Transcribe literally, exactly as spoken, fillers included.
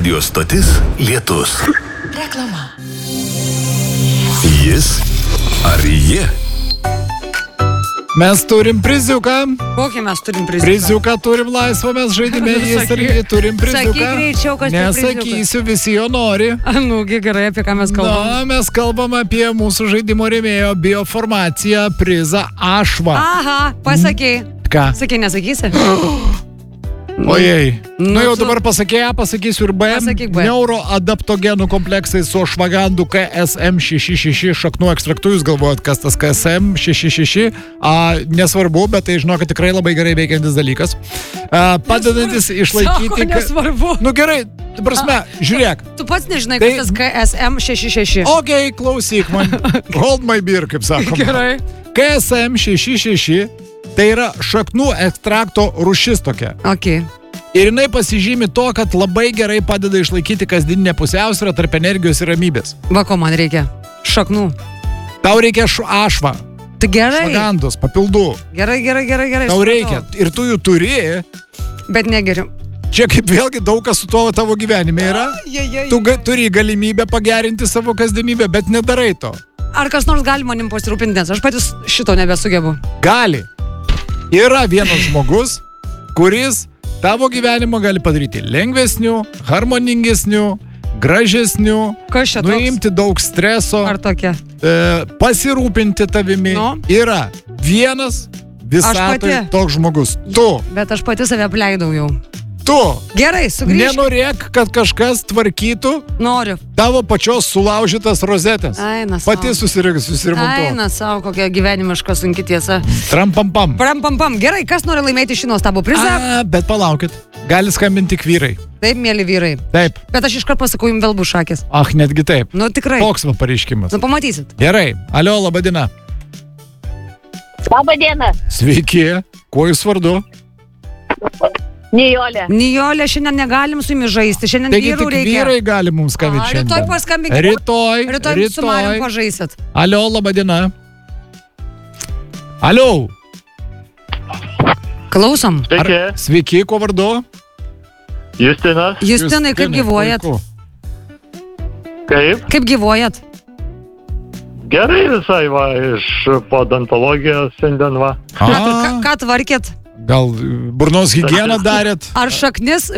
Radio stotis Lietus. Reklama. Jis ar jie? Mes turim priziuką. Kokį mes turim priziuką? Priziuką turim laisvą, mes žaidime jis ir turim priziuką. Sakyk greičiau, kas tai priziukas. Nesakysiu, visi jo nori. Nugi, gerai, apie ką mes kalbam. Na, mes kalbam apie mūsų žaidimo rėmėjo bioformaciją prizą Ašva. Aha, pasakei. Ką? Sakei, nesakysi? Ojei. Nu, Nu jau tu- dabar pasakė A, pasakysiu ir B. Pasakyk B. Neuroadaptogenų kompleksai su ašvagandų K S M šeši šeši šaknų ekstraktu. Jūs galvojat, kas tas K S M šeši šeši? A, nesvarbu, bet tai žinokit tikrai labai gerai veikiantis dalykas. A, padedantis išlaikyti... Sako, nesvarbu. Nu gerai, ta prasme, žiūrėk. Tu pats nežinai, Tai- kas tas K S M šeši šeši. Ok, klausyk man. Hold my beer, kaip sakoma. Gerai. K S M šeši šeši tai yra šaknų ekstrakto rūšis tokia. Ok. Ir jinai pasižymi to, kad labai gerai padeda išlaikyti kasdieninę pusiausvyrą tarp energijos ir ramybės. Va, ko man reikia? Šaknų. Tau reikia š- ašvą, Tai gerai. švagandus, papildų. Gerai, gerai, gerai, gerai. Tau supratau. reikia. Ir tu jų turi. Bet negeriu. Čia kaip vėlgi daug kas su tuo tavo gyvenime yra. Tu ga, turi galimybę pagerinti savo kasdienybę, bet nedarai to. Ar kas nors gali manim pasirūpinti, nes aš patys šito nebesugebu. Gali. Yra vienas žmogus, kuris tavo gyvenimą gali padaryti lengvesniu, harmoningesniu, gražesniu, Kas čia toks? nuimti daug streso, Ar tokia? e, pasirūpinti tavimi. Nu? Yra vienas visatoje pati. toks žmogus. Tu, Bet aš pati save apleidau jau. tu. Gerai, sugrįžk. Nenorėk, kad kažkas tvarkytų Noriu. tavo pačios sulaužytas rozetės. Aina sau. Pati susirimontuok. Aina savo, kokia gyvenimiška sunki tiesa. Trampampam. Pram, pam, pam. Gerai, kas nori laimėti šį nuostabų prizą? A, bet palaukit. Gali skambinti tik vyrai. Taip, mėly vyrai. Taip. Bet aš iškart pasakau jums vėl bus šakės. Ach, netgi taip. Nu, tikrai. Toks va pareiškimas. Nu, pamatysit. Gerai. Alio, laba diena. Labą dieną, Sveiki. Kuo jūs vardu? Nijolė. Nijolė, šiandien negalim su jumis žaisti. Šiandien Taigi vyrų tik reikia. vyrai gali mums skambinti A, rytoj šiandien. paskambinkit. Rytoj. Rytoj su Marium Rytoj. pažaisit. Alio, laba diena. Alio. Klausom. Sveiki, Sveiki, kuo vardu? Justinas. Justinai, kaip Justinai, gyvuojat? puiku. Kaip? Kaip gyvuojat? Gerai visai, va, iš podontologijos šiandien, va. Ką, A, ką tvarkėt? gal burnos higieną darėt? Ar šaknis